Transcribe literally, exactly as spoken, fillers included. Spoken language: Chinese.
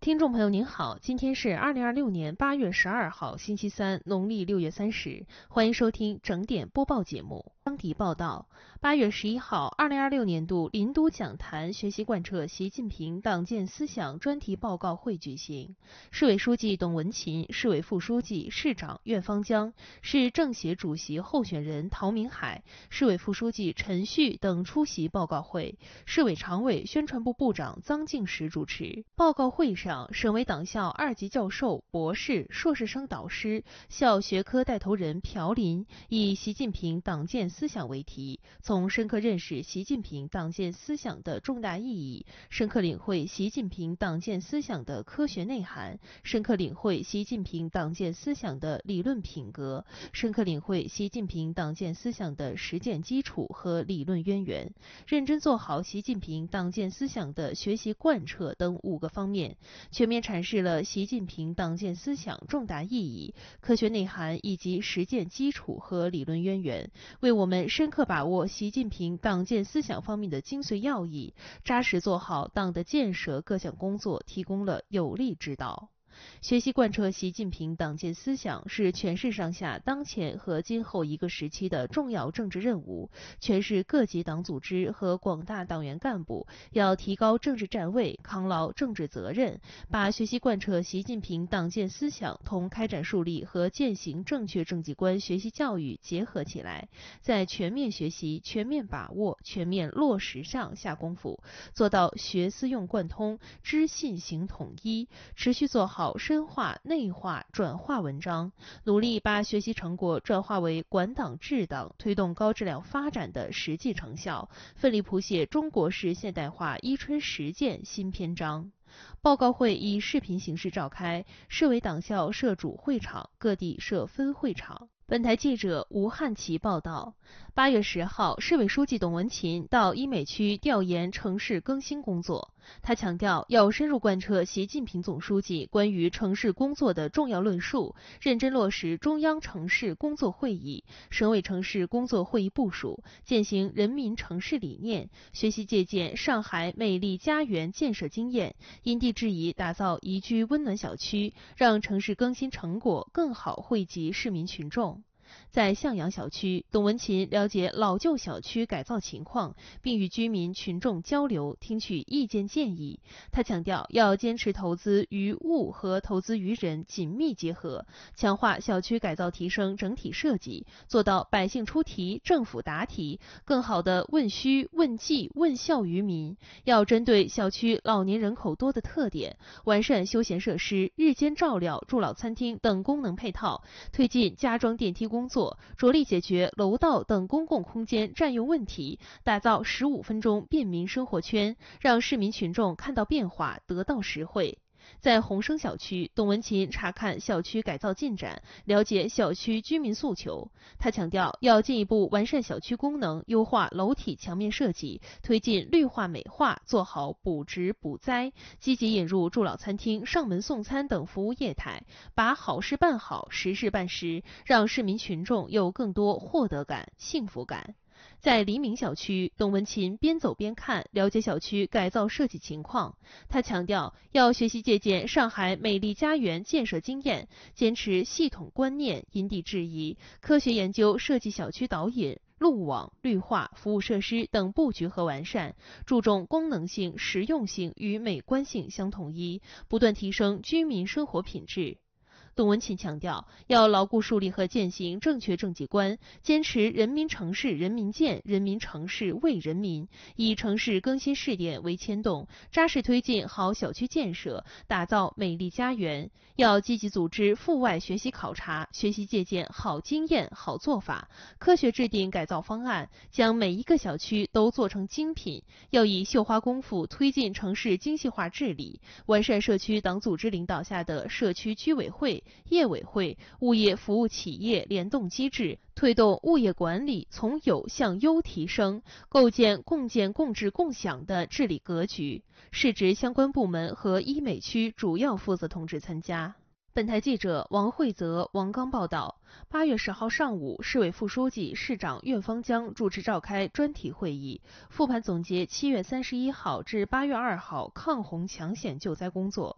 听众朋友您好，今天是二零二六年八月十二号，星期三，农历六月三十，欢迎收听整点播报节目。专题报道：八月十一号，二零二六年度林都讲坛学习贯彻习近平党建思想专题报告会举行，市委书记董文勤、市委副书记、市长苑方江、市政协主席候选人陶明海、市委副书记陈旭等出席报告会，市委常委、宣传部部长臧敬实主持。报告会上，省委党校二级教授、博士、硕士生导师、校学科带头人朴林以习近平党建思想为题，从深刻认识习近平党建思想的重大意义，深刻领会习近平党建思想的科学内涵，深刻领会习近平党建思想的理论品格，深刻领会习近平党建思想的实践基础和理论渊源，认真做好习近平党建思想的学习贯彻等五个方面，全面阐释了习近平党建思想重大意义、科学内涵以及实践基础和理论渊源，为我们深刻把握习近平党建思想方面的精髓要义，扎实做好党的建设各项工作提供了有力指导。学习贯彻习近平党建思想是全市上下当前和今后一个时期的重要政治任务，全市各级党组织和广大党员干部要提高政治站位，扛牢政治责任，把学习贯彻习近平党建思想同开展树立和践行正确政绩观学习教育结合起来，在全面学习、全面把握、全面落实上下功夫，做到学思用贯通、知信行统一，持续做好深化、内化、转化文章，努力把学习成果转化为管党治党、推动高质量发展的实际成效，奋力谱写中国式现代化伊春实践新篇章。报告会以视频形式召开，市委党校设主会场，各地设分会场。本台记者吴汉奇报道。八月十号，市委书记董文勤到医美区调研城市更新工作。他强调，要深入贯彻习近平总书记关于城市工作的重要论述，认真落实中央城市工作会议、省委城市工作会议部署，践行人民城市理念，学习借鉴上海美丽家园建设经验，因地制宜打造宜居温暖小区，让城市更新成果更好惠及市民群众。在向阳小区，董文勤了解老旧小区改造情况，并与居民群众交流，听取意见建议。他强调，要坚持投资与物和投资于人紧密结合，强化小区改造提升整体设计，做到百姓出题、政府答题，更好地问需、问计、问效于民。要针对小区老年人口多的特点，完善休闲设施、日间照料、助老餐厅等功能配套，推进加装电梯工作，着力解决楼道等公共空间占用问题，打造十五分钟便民生活圈，让市民群众看到变化，得到实惠。在鸿升小区，董文勤查看小区改造进展，了解小区居民诉求。他强调，要进一步完善小区功能，优化楼体墙面设计，推进绿化美化，做好补植补栽，积极引入助老餐厅、上门送餐等服务业态，把好事办好，实事办实，让市民群众有更多获得感、幸福感。在黎明小区，董文勤边走边看，了解小区改造设计情况。他强调，要学习借鉴上海美丽家园建设经验，坚持系统观念，因地制宜，科学研究设计小区导引、路网、绿化、服务设施等布局和完善，注重功能性、实用性与美观性相统一，不断提升居民生活品质。董文勤强调，要牢固树立和践行正确政绩观，坚持人民城市人民建、人民城市为人民，以城市更新试点为牵动，扎实推进好小区建设，打造美丽家园。要积极组织阜外学习考察，学习借鉴好经验、好做法，科学制定改造方案，将每一个小区都做成精品。要以绣花功夫推进城市精细化治理，完善社区党组织领导下的社区居委会、业委会、物业服务企业联动机制，推动物业管理从有向优提升，构建共建共治共享的治理格局。市直相关部门和医美区主要负责同志参加。本台记者王慧泽、王刚报道。八月十号上午，市委副书记、市长苑方江主持召开专题会议，复盘总结七月三十一号至八月二号抗洪抢险救灾工作，